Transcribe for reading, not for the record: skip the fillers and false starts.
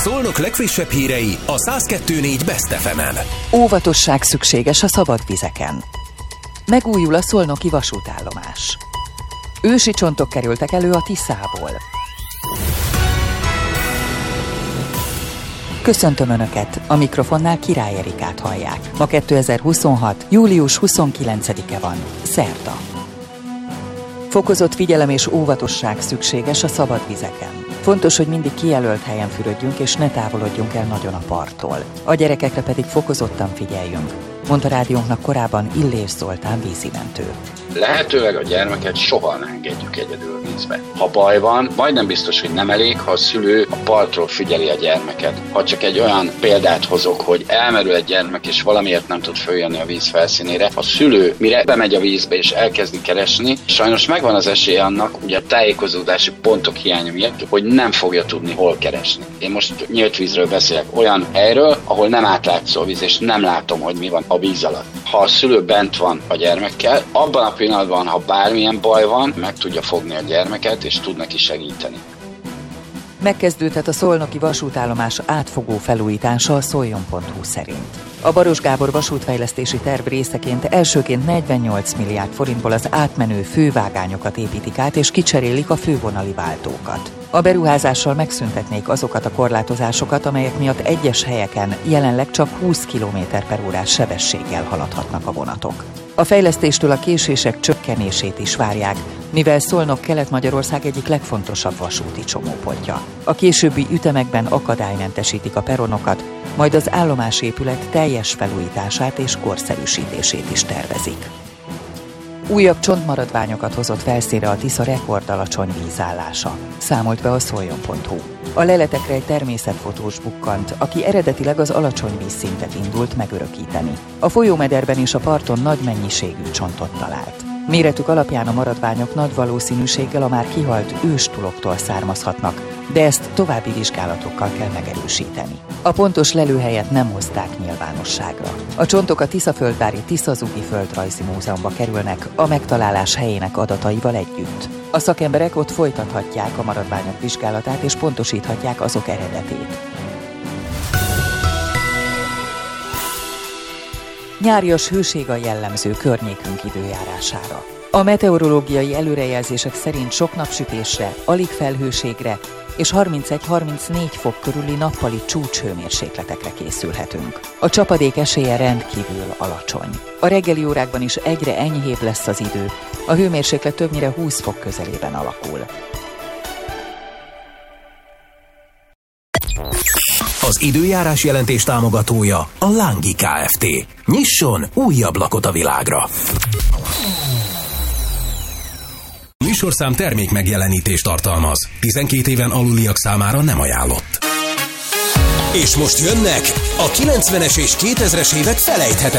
Szolnok legfrissebb hírei a 102.4 Best FM-en. Óvatosság szükséges a szabad vizeken. Megújul a szolnoki vasútállomás. Ősi csontok kerültek elő a Tiszából. Köszöntöm Önöket, a mikrofonnál Király Erikát hallják. Ma 2026. július 29-e van, szerda. Fokozott figyelem és óvatosság szükséges a szabad vizeken. Fontos, hogy mindig kijelölt helyen fürödjünk és ne távolodjunk el nagyon a parttól. A gyerekekre pedig fokozottan figyeljünk, mondta rádiónknak korábban Illés Zoltán vízimentő. Lehetőleg a gyermeket soha ne engedjük egyedül vízbe. Ha baj van, majdnem biztos, hogy nem elég, ha a szülő a partról figyeli a gyermeket. Ha csak egy olyan példát hozok, hogy elmerül egy gyermek és valamiért nem tud följönni a víz felszínére, a szülő mire bemegy a vízbe és elkezdi keresni, sajnos megvan az esélye annak, ugye a tájékozódási pontok hiánya miatt, hogy nem fogja tudni hol keresni. Én most nyílt vízről beszélek, olyan helyről, ahol nem átlátszó a víz, és nem látom, hogy mi van a víz alatt. Ha a szülő bent van a gyermekkel, abban a pillanatban, ha bármilyen baj van, meg tudja fogni a gyermeket, és tud neki segíteni. Megkezdődhet a szolnoki vasútállomás átfogó felújítása a szoljon.hu szerint. A Baros Gábor vasútfejlesztési terv részeként elsőként 48 milliárd forintból az átmenő fővágányokat építik át és kicserélik a fővonali váltókat. A beruházással megszüntetnék azokat a korlátozásokat, amelyek miatt egyes helyeken jelenleg csak 20 km/órás sebességgel haladhatnak a vonatok. A fejlesztéstől a késések csökkenését is várják, mivel Szolnok Kelet-Magyarország egyik legfontosabb vasúti csomópontja. A későbbi ütemekben akadálymentesítik a peronokat, majd az állomásépület teljes felújítását és korszerűsítését is tervezik. Újabb csontmaradványokat hozott felszínre a Tisza rekordalacsony vízállása, számolt be a szoljon.hu. A leletekre egy természetfotós bukkant, aki eredetileg az alacsony vízszintet indult megörökíteni. A folyómederben és a parton nagy mennyiségű csontot talált. Méretük alapján a maradványok nagy valószínűséggel a már kihalt őstuloktól származhatnak, de ezt további vizsgálatokkal kell megerősíteni. A pontos lelőhelyet nem hozták nyilvánosságra. A csontok a Tiszaföldvári Tiszazugi Földrajzi Múzeumba kerülnek a megtalálás helyének adataival együtt. A szakemberek ott folytathatják a maradványok vizsgálatát és pontosíthatják azok eredetét. Nyárias hőség a jellemző környékünk időjárására. A meteorológiai előrejelzések szerint sok napsütésre, alig felhőségre és 31-34 fok körüli nappali csúcshőmérsékletekre készülhetünk. A csapadék esélye rendkívül alacsony. A reggeli órákban is egyre enyhébb lesz az idő, a hőmérséklet többnyire 20 fok közelében alakul. Az időjárás jelentés támogatója a Lángi Kft. Nyisson új ablakot a világra! Műsorszám termék megjelenítést tartalmaz. 12 éven aluliak számára nem ajánlott. És most jönnek a 90-es és 2000-es évek felejthetetlen